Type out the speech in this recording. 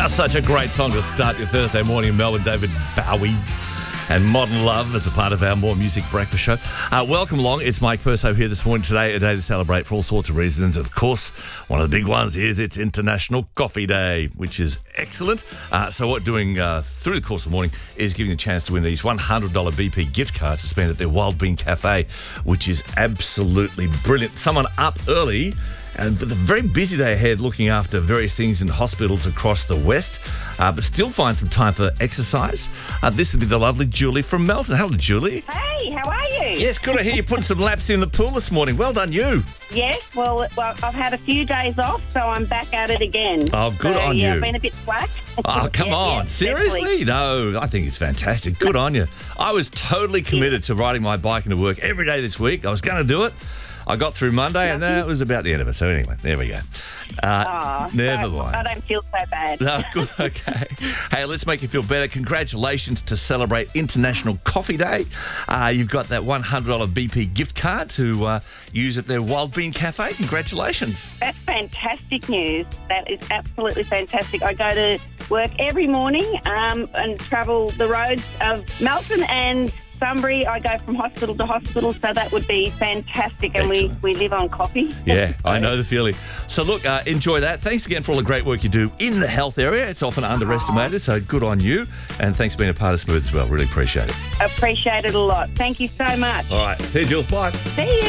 Just such a great song to start your Thursday morning. Melbourne, David Bowie and Modern Love as a part of our More Music Breakfast show. Welcome along. It's Mike Perso here this morning. Today, a day to celebrate for all sorts of reasons. Of course, one of the big ones is it's International Coffee Day, which is excellent. So what doing through the course of the morning is giving you a chance to win these $100 BP gift cards to spend at their Wild Bean Cafe, which is absolutely brilliant. Someone up early and with a very busy day ahead looking after various things in hospitals across the West, but still find some time for exercise. This would be the lovely Julie from Melton. Hello, Julie. Hey, how are you? Yes, good to hear you putting some laps in the pool this morning. Well done, you. Yes, well, I've had a few days off, so I'm back at it again. Oh, good on you. I've been a bit slack. Oh, come on. Yeah, Seriously? No, I think it's fantastic. Good on you. I was totally committed to riding my bike into work every day this week. I was going to do it. I got through Monday, and that was about the end of it. So anyway, there we go. Never mind. I don't feel so bad. No, good, okay. Hey, let's make you feel better. Congratulations to celebrate International Coffee Day. You've got that $100 BP gift card to use at their Wild Bean Cafe. Congratulations. That's fantastic news. That is absolutely fantastic. I go to work every morning and travel the roads of Melton and Sunbury. I go from hospital to hospital, so that would be fantastic. And we live on coffee. Yeah, I know the feeling. So look, enjoy that. Thanks again for all the great work you do in the health area. It's often underestimated, so good on you. And thanks for being a part of Smooth as well. Really appreciate it. Appreciate it a lot. Thank you so much. All right. See you, Jules. Bye. See you.